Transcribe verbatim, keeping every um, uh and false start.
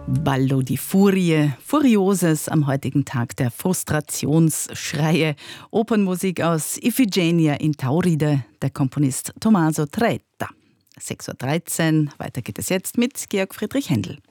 Ballo di Furie, Furioses am heutigen Tag der Frustrationsschreie. Opernmusik aus Iphigenia in Tauride, der Komponist Tommaso Traetta. sechs Uhr dreizehn, weiter geht es jetzt mit Georg Friedrich Händel.